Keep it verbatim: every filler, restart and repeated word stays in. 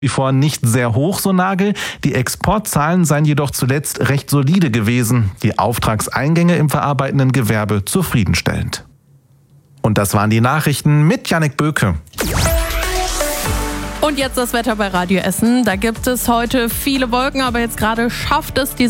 wie vor nicht sehr hoch, so Nagel. Die Exportzahlen seien jedoch zuletzt recht solide gewesen. Die Auftragseingänge im verarbeitenden Gewerbe zufriedenstellend. Und das waren die Nachrichten mit Jannik Böke. Und jetzt das Wetter bei Radio Essen. Da gibt es heute viele Wolken, aber jetzt gerade schafft es die